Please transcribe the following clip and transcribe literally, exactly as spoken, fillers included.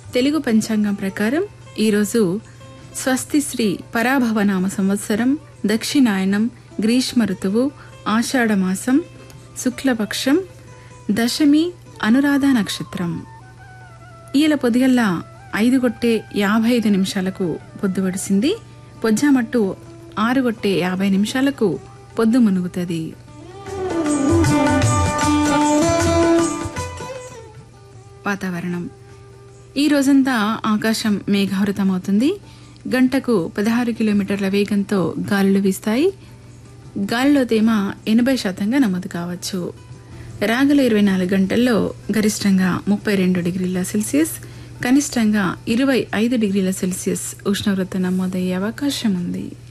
తెలుగు పంచాంగం ప్రకారం ఈరోజు స్వస్తి శ్రీ పరాభవనామ సంవత్సరం, దక్షిణాయనం, గ్రీష్మ ఋతువు, ఆషాఢమాసం, శుక్లపక్షం, దశమి, అనురాధ నక్షత్రం. ఈల పొదిగల్లా ఐదు గొట్టే యాభై ఐదు నిమిషాలకు పొద్దు వడిసింది. పొజ్జామట్టు ఆరు గొట్టే యాభై నిమిషాలకు పొద్దు మునుగుతుంది. వాతావరణం ఈ రోజంతా ఆకాశం మేఘావృతమవుతుంది. గంటకు పదహారు కిలోమీటర్ల వేగంతో గాలులు వీస్తాయి. గాలిలో తేమ ఎనభై శాతంగా నమోదు కావచ్చు. రాగల ఇరవై నాలుగు గంటల్లో గరిష్టంగా ముప్పై రెండు డిగ్రీల సెల్సియస్, కనిష్టంగా ఇరవై ఐదు డిగ్రీల సెల్సియస్ ఉష్ణోగ్రత నమోదయ్యే అవకాశం ఉంది.